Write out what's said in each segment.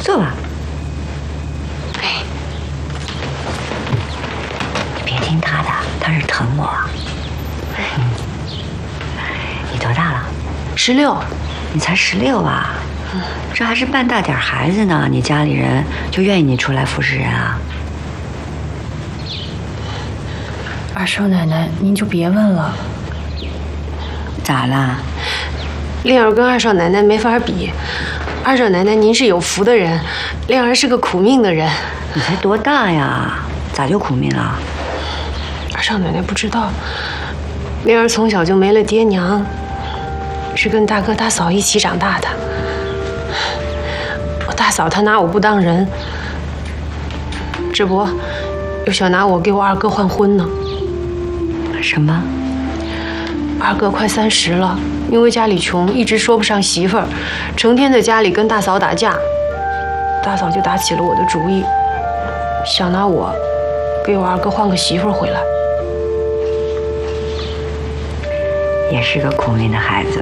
坐吧。哎，你别听他的，他是疼我。你多大了 ？16。 你才16啊？这还是半大点孩子呢，你家里人就愿意你出来服侍人啊？ 二少奶奶，您就别问了。 咋啦？ 令儿跟二少奶奶没法比。二少奶奶您是有福的人，令儿是个苦命的人。 你才多大呀？咋就苦命了？ 二少奶奶不知道，令儿从小就没了爹娘，是跟大哥大嫂一起长大的。我大嫂她拿我不当人，这不又想拿我给我二哥换婚呢。 什么？ 二哥快30了，因为家里穷，一直说不上媳妇儿，成天在家里跟大嫂打架。大嫂就打起了我的主意，想拿我给我二哥换个媳妇儿回来。 也是个苦命的孩子。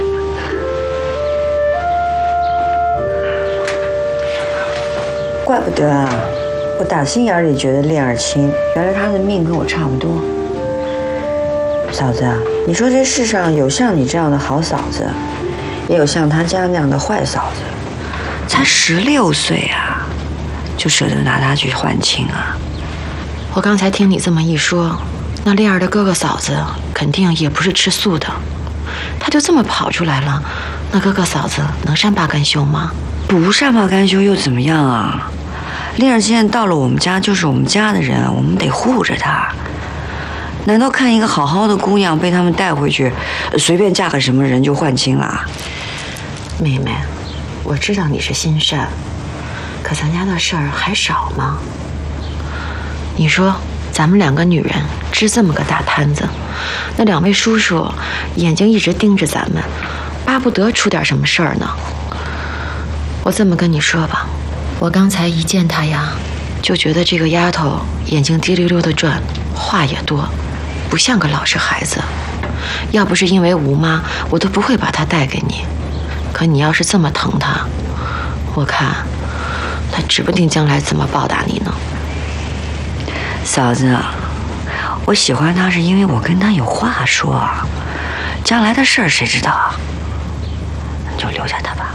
怪不得啊，我打心眼里觉得令儿亲，原来她的命跟我差不多。嫂子，你说这世上有像你这样的好嫂子，也有像她家那样的坏嫂子。才16岁啊，就舍得拿她去换亲啊？ 我刚才听你这么一说，那令儿的哥哥嫂子肯定也不是吃素的，他就这么跑出来了，那哥哥嫂子能善罢甘休吗？ 不善罢甘休又怎么样啊？令儿现在到了我们家就是我们家的人，我们得护着她。难道看一个好好的姑娘被他们带回去，随便嫁个什么人就换亲了？ 妹妹，我知道你是心善，可咱家的事儿还少吗？你说咱们2个女人支这么个大摊子，那2位叔叔眼睛一直盯着咱们，巴不得出点什么事儿呢。我这么跟你说吧，我刚才一见她呀，就觉得这个丫头眼睛滴溜溜的转，话也多，不像个老实孩子。要不是因为吴妈，我都不会把她带给你。可你要是这么疼她，我看她指不定将来怎么报答你呢。 嫂子，我喜欢她是因为我跟她有话说，将来的事儿谁知道？就留下她吧。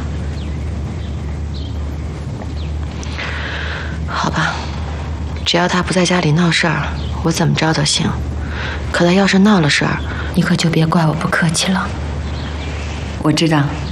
好吧，只要他不在家里闹事儿，我怎么着都行。可他要是闹了事儿，你可就别怪我不客气了。 我知道。